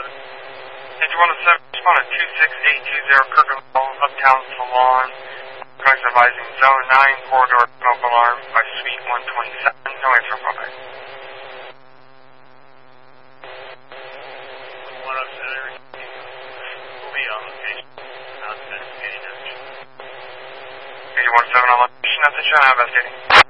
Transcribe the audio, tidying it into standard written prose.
Did you want to respond to 26820 Kirkland Hall, Uptown Salon, price advising Zone 9, corridor, smoke alarm by Suite 127, no answer from it. 107, we'll be on location. Not investigating. 817 on location, that's the show, how about